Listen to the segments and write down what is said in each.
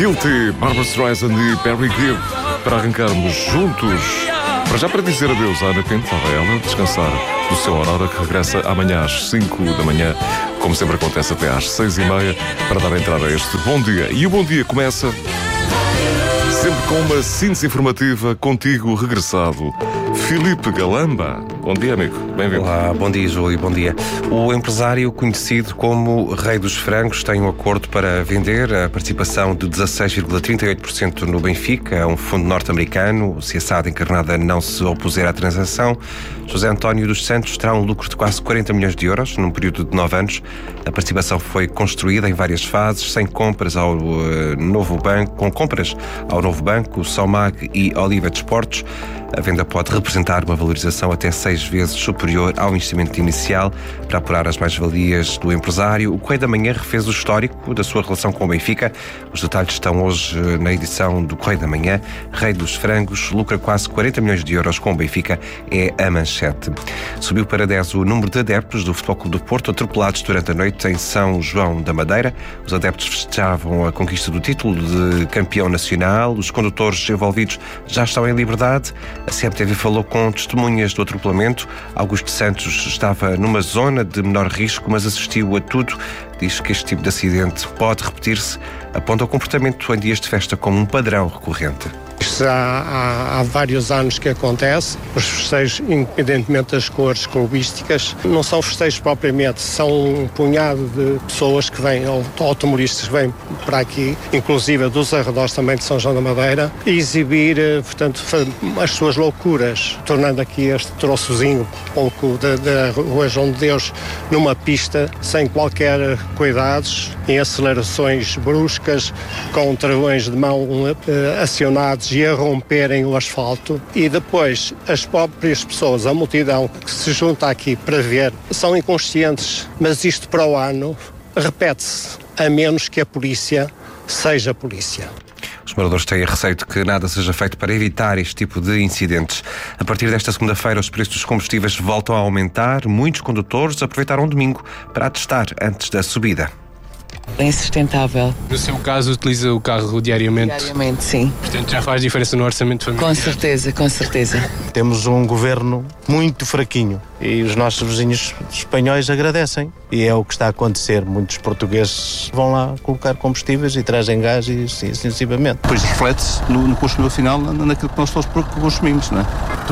Guilty, Barbra Streisand e Barry Gibb, para arrancarmos juntos. Para já para dizer adeus à Ana Pinto, estava ela descansar do seu Aurora, que regressa amanhã às 5 da manhã, como sempre acontece até às 6h30, para dar entrada a este Bom Dia. E o Bom Dia começa sempre com uma síntese informativa, contigo regressado, Filipe Galamba. Bom dia, amigo. Bem-vindo. Olá, bom dia, Júlio, bom dia. O empresário conhecido como Rei dos Frangos tem um acordo para vender a participação de 16,38% no Benfica a um fundo norte-americano. Se a SAD encarnada não se opuser à transação, José António dos Santos terá um lucro de quase 40 milhões de euros num período de 9 anos. A participação foi construída em várias fases, sem compras ao novo banco, com compras ao novo banco, Somag e Oliva Desportos. A venda pode representar uma valorização até 6 vezes superior ao investimento inicial. Para apurar as mais-valias do empresário, o Correio da Manhã refez o histórico da sua relação com o Benfica. Os detalhes estão hoje na edição do Correio da Manhã. Rei dos Frangos lucra quase 40 milhões de euros com o Benfica, é a manchete. Subiu para 10 o número de adeptos do Futebol Clube do Porto atropelados durante a noite em São João da Madeira. Os adeptos festejavam a conquista do título de campeão nacional. Os condutores envolvidos já estão em liberdade. A CMTV falou com testemunhas do atropelamento. Augusto Santos estava numa zona de menor risco, mas assistiu a tudo. Diz que este tipo de acidente pode repetir-se. Aponta o comportamento em dias de festa como um padrão recorrente. Isto há vários anos que acontece. Os festejos, independentemente das cores clubísticas, não são festejos propriamente, são um punhado de pessoas que vêm, ou automobilistas que vêm para aqui, inclusive dos arredores também de São João da Madeira, e exibir, portanto, as suas loucuras, tornando aqui este troçozinho pouco da Rua João de Deus numa pista sem qualquer cuidados, em acelerações bruscas, com travões de mão acionados e a romperem o asfalto, e depois as próprias pessoas, a multidão que se junta aqui para ver, são inconscientes, mas isto para o ano repete-se, a menos que a polícia seja polícia. Os moradores têm receio de que nada seja feito para evitar este tipo de incidentes. A partir desta segunda-feira, os preços dos combustíveis voltam a aumentar. Muitos condutores aproveitaram o domingo para atestar antes da subida. É insustentável. No seu caso, utiliza o carro diariamente? Diariamente, sim. Portanto, já faz diferença no orçamento familiar? Com certeza, com certeza. Temos um governo muito fraquinho e os nossos vizinhos espanhóis agradecem. E é o que está a acontecer. Muitos portugueses vão lá colocar combustíveis e trazem gás e assim sucessivamente. Depois reflete-se no consumidor final, naquilo que nós todos consumimos, não é?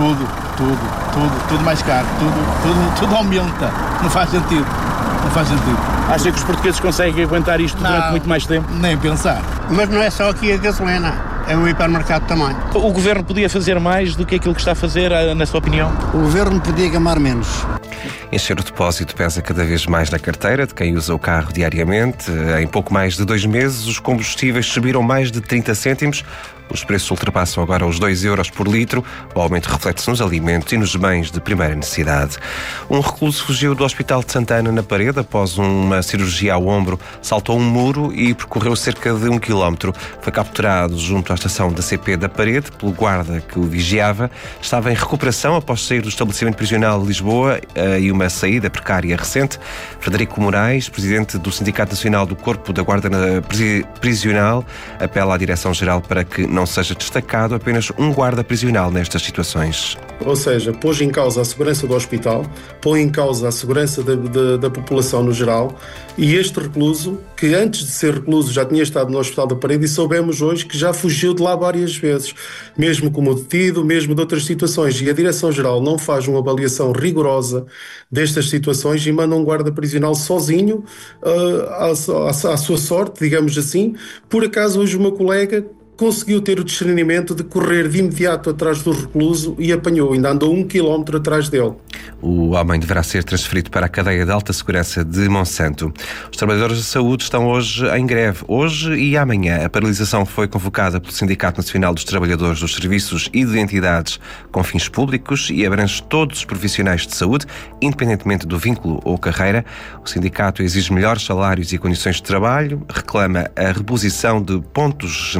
Tudo mais caro, tudo aumenta. Não faz sentido. Acha que os portugueses conseguem aguentar isto durante muito mais tempo? Nem pensar. Mas não é só aqui a gasolina, é o hipermercado também. O governo podia fazer mais do que aquilo que está a fazer, na sua opinião? O governo podia gamar menos. Encher o depósito pesa cada vez mais na carteira de quem usa o carro diariamente. Em pouco mais de 2 meses, os combustíveis subiram mais de 30 cêntimos. Os preços ultrapassam agora os 2 euros por litro. O aumento reflete-se nos alimentos e nos bens de primeira necessidade. Um recluso fugiu do Hospital de Santana na Parede após uma cirurgia ao ombro. Saltou um muro e percorreu cerca de 1 quilómetro. Foi capturado junto à estação da CP da Parede pelo guarda que o vigiava. Estava em recuperação após sair do estabelecimento prisional de Lisboa e uma saída precária recente. Frederico Moraes, presidente do Sindicato Nacional do Corpo da Guarda Prisional, apela à Direção-Geral para que não seja destacado apenas um guarda prisional nestas situações. Ou seja, pôs em causa a segurança do hospital, põe em causa a segurança da população no geral, e este recluso, que antes de ser recluso já tinha estado no Hospital da Parede, e soubemos hoje que já fugiu de lá várias vezes, mesmo como detido, mesmo de outras situações, e a Direção-Geral não faz uma avaliação rigorosa destas situações e manda um guarda prisional sozinho, à sua sorte, digamos assim. Por acaso hoje o meu colega conseguiu ter o discernimento de correr de imediato atrás do recluso e apanhou, ainda andou 1 quilómetro atrás dele. O homem deverá ser transferido para a cadeia de alta segurança de Monsanto. Os trabalhadores da saúde estão hoje em greve, hoje e amanhã. A paralisação foi convocada pelo Sindicato Nacional dos Trabalhadores dos Serviços e de Entidades com fins públicos e abrange todos os profissionais de saúde, independentemente do vínculo ou carreira. O sindicato exige melhores salários e condições de trabalho, reclama a reposição de pontos na avaliação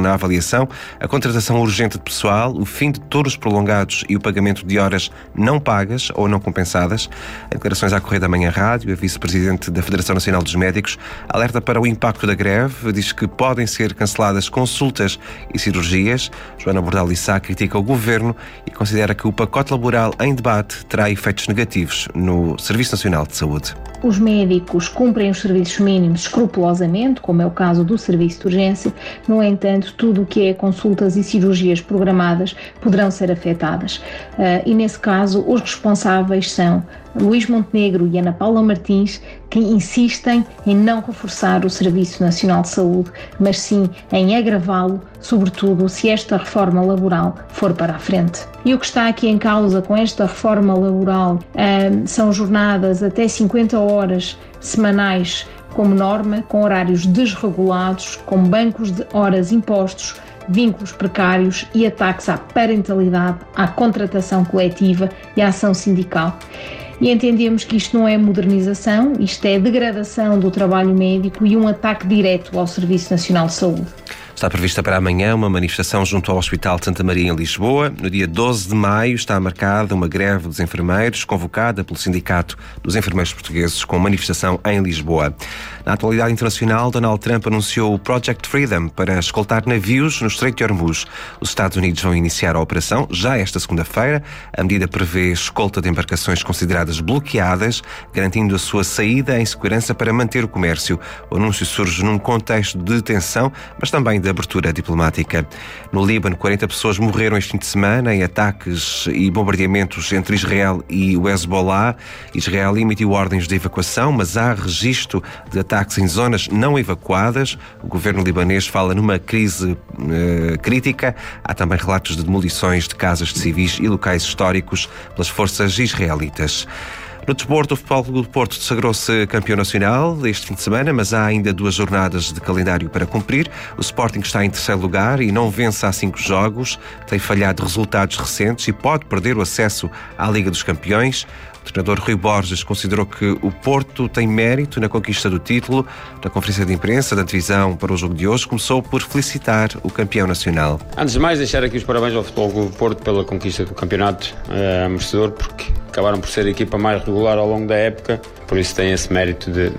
educação, a contratação urgente de pessoal, o fim de touros prolongados e o pagamento de horas não pagas ou não compensadas. Em declarações à Correio da Manhã Rádio, a vice-presidente da Federação Nacional dos Médicos alerta para o impacto da greve, diz que podem ser canceladas consultas e cirurgias. Joana Bordal Lissá critica o governo e considera que o pacote laboral em debate terá efeitos negativos no Serviço Nacional de Saúde. Os médicos cumprem os serviços mínimos escrupulosamente, como é o caso do serviço de urgência. No entanto, tudo o que é consultas e cirurgias programadas poderão ser afetadas. E nesse caso, os responsáveis são Luís Montenegro e Ana Paula Martins, que insistem em não reforçar o Serviço Nacional de Saúde, mas sim em agravá-lo, sobretudo se esta reforma laboral for para a frente. E o que está aqui em causa com esta reforma laboral são jornadas até 50 horas semanais como norma, com horários desregulados, com bancos de horas impostos, vínculos precários e ataques à parentalidade, à contratação coletiva e à ação sindical. E entendemos que isto não é modernização, isto é degradação do trabalho médico e um ataque direto ao Serviço Nacional de Saúde. Está prevista para amanhã uma manifestação junto ao Hospital de Santa Maria em Lisboa. No dia 12 de maio está marcada uma greve dos enfermeiros, convocada pelo Sindicato dos Enfermeiros Portugueses, com manifestação em Lisboa. Na atualidade internacional, Donald Trump anunciou o Project Freedom para escoltar navios no Estreito de Hormuz. Os Estados Unidos vão iniciar a operação já esta segunda-feira. A medida prevê escolta de embarcações consideradas bloqueadas, garantindo a sua saída em segurança para manter o comércio. O anúncio surge num contexto de tensão, mas também de abertura diplomática. No Líbano, 40 pessoas morreram este fim de semana em ataques e bombardeamentos entre Israel e o Hezbollah. Israel emitiu ordens de evacuação, mas há registro de ataques em zonas não evacuadas. O governo libanês fala numa crise crítica. Há também relatos de demolições de casas de civis e locais históricos pelas forças israelitas. No desporto, o Futebol Clube do Porto sagrou-se campeão nacional este fim de semana, mas há ainda 2 jornadas de calendário para cumprir. O Sporting está em terceiro lugar e não vence há 5 jogos, tem falhado resultados recentes e pode perder o acesso à Liga dos Campeões. O treinador Rui Borges considerou que o Porto tem mérito na conquista do título. Na conferência de imprensa da divisão para o jogo de hoje, começou por felicitar o campeão nacional. Antes de mais, deixar aqui os parabéns ao Futebol Clube do Porto pela conquista do campeonato merecedor, porque acabaram por ser a equipa mais regular ao longo da época, por isso têm esse mérito de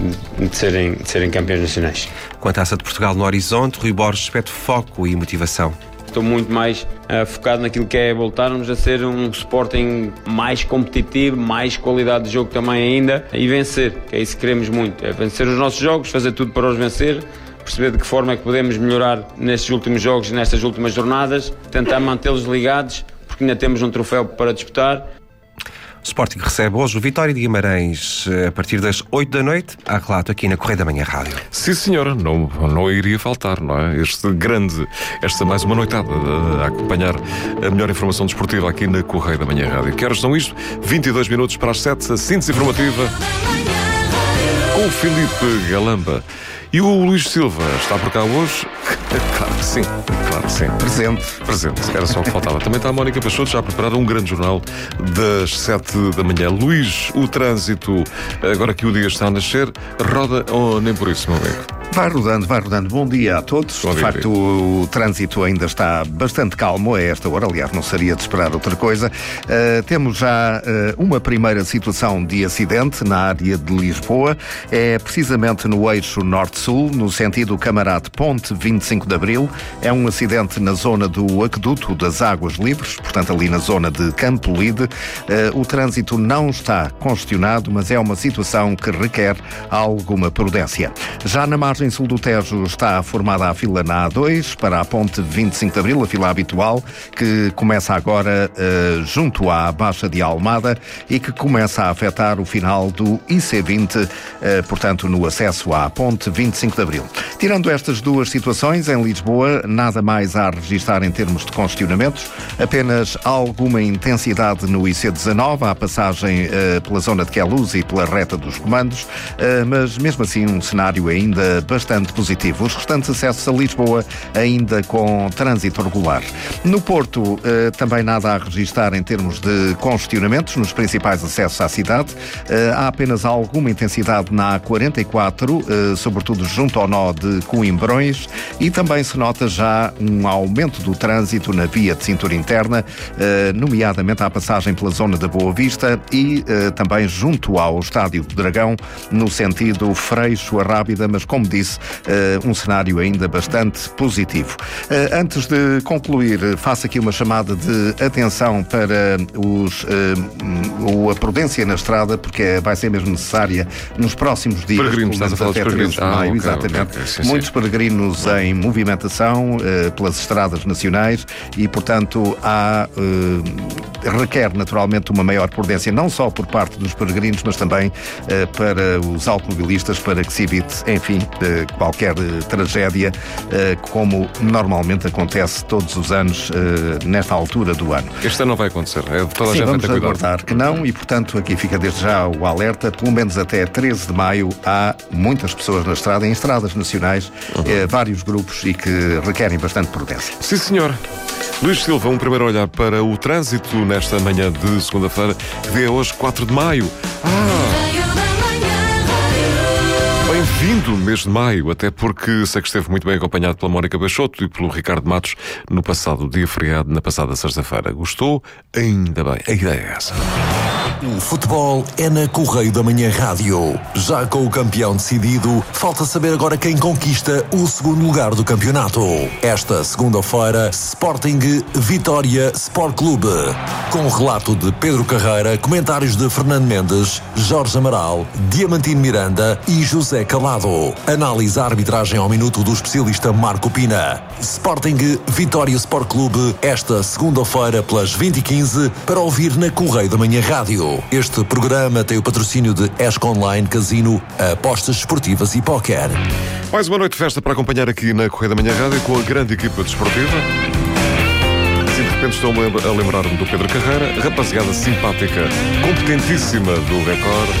serem campeões nacionais. Com a Taça de Portugal no horizonte, Rui Borges pede foco e motivação. Estou muito mais focado naquilo que é voltarmos a ser um Sporting mais competitivo, mais qualidade de jogo também ainda, e vencer, que é isso que queremos muito, é vencer os nossos jogos, fazer tudo para os vencer, perceber de que forma é que podemos melhorar nestes últimos jogos e nestas últimas jornadas, tentar mantê-los ligados, porque ainda temos um troféu para disputar. O Sporting recebe hoje o Vitória de Guimarães a partir das 8 da noite. Há relato aqui na Correio da Manhã Rádio. Sim, senhora, não iria faltar, não é? Esta mais uma noitada a acompanhar a melhor informação desportiva aqui na Correio da Manhã Rádio. Que horas são isto? 22 minutos para as 7, a síntese informativa com o Filipe Galamba. E o Luís Silva está por cá hoje? Claro que sim, claro que sim. Presente, era só o que faltava. Também está a Mónica Peixoto já a preparar um grande jornal das 7 da manhã. Luís, o trânsito, agora que o dia está a nascer, roda ou nem por isso, meu amigo? Vai rodando. Bom dia a todos. Bom dia, de facto, o trânsito ainda está bastante calmo a esta hora. Aliás, não seria de esperar outra coisa. Temos já uma primeira situação de acidente na área de Lisboa. É precisamente no eixo norte-sul, no sentido Camarate-Ponte 25 de Abril. É um acidente na zona do Aqueduto das Águas Livres, portanto ali na zona de Campolide. O trânsito não está congestionado, mas é uma situação que requer alguma prudência. Já na margem sul do Tejo está formada a fila na A2 para a ponte 25 de Abril, a fila habitual, que começa agora junto à Baixa de Almada e que começa a afetar o final do IC20, portanto no acesso à ponte 25 de Abril. Tirando estas 2 situações, em Lisboa, nada mais a registrar em termos de congestionamentos, apenas alguma intensidade no IC19, à passagem pela zona de Queluz e pela reta dos Comandos, mas mesmo assim um cenário ainda bastante positivo. Os restantes acessos a Lisboa ainda com trânsito regular. No Porto, também nada a registar em termos de congestionamentos nos principais acessos à cidade. Há apenas alguma intensidade na A44, sobretudo junto ao nó de Coimbrões, e também se nota já um aumento do trânsito na via de cintura interna, nomeadamente à passagem pela zona da Boa Vista e também junto ao Estádio do Dragão, no sentido Freixo-Arrábida, mas como disse, um cenário ainda bastante positivo. Antes de concluir, faço aqui uma chamada de atenção para a prudência na estrada, porque vai ser mesmo necessária nos próximos dias. Peregrinos, estás a falar dos peregrinos. De maio, exatamente. Okay. Muitos peregrinos em movimentação pelas estradas nacionais e, portanto, requer naturalmente uma maior prudência, não só por parte dos peregrinos, mas também para os automobilistas, para que se evite, enfim, qualquer tragédia, como normalmente acontece todos os anos nesta altura do ano. Este ano não vai acontecer, toda a gente vamos vai ter cuidado. aguardar que não, e portanto aqui fica desde já o alerta. Pelo menos até 13 de maio há muitas pessoas na estrada, em estradas nacionais, vários grupos, e que requerem bastante prudência. Sim, senhor. Luís Silva, um primeiro olhar para o trânsito nesta manhã de segunda-feira, que é hoje 4 de maio. Bem-vindo mês de maio, até porque sei que esteve muito bem acompanhado pela Mónica Peixoto e pelo Ricardo Matos no passado dia feriado, na passada sexta-feira. Gostou? Ainda bem. A ideia é essa. O futebol é na Correio da Manhã Rádio. Já com o campeão decidido, falta saber agora quem conquista o segundo lugar do campeonato. Esta segunda-feira, Sporting Vitória Sport Clube. Com o relato de Pedro Carreira, comentários de Fernando Mendes, Jorge Amaral, Diamantino Miranda e José Calado. Análise à arbitragem ao minuto do especialista Marco Pina. Sporting Vitória Sport Clube, esta segunda-feira pelas 20h15, para ouvir na Correio da Manhã Rádio. Este programa tem o patrocínio de ESC Online, Casino, apostas esportivas e póquer. Mais uma noite de festa para acompanhar aqui na Correio da Manhã Rádio com a grande equipa desportiva. Assim, de repente estou a lembrar-me do Pedro Carreira, rapaziada simpática, competentíssima do Record.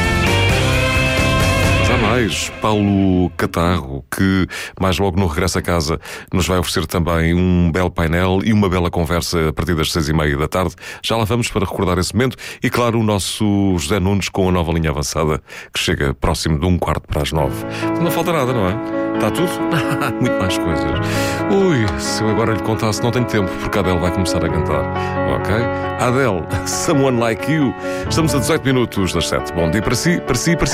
Mais Paulo Catarro, que mais logo no regresso a casa nos vai oferecer também um belo painel e uma bela conversa a partir das 6h30 da tarde. Já lá vamos para recordar esse momento. E claro, o nosso José Nunes com a nova linha avançada, que chega próximo de 8:45. Não falta nada, não é? Está tudo? Muito mais coisas. Ui, se eu agora lhe contasse, não tenho tempo, porque a Adele vai começar a cantar. Ok? Adele, Someone Like You. Estamos a 18 minutos das 7. Bom dia para si, para si, para si.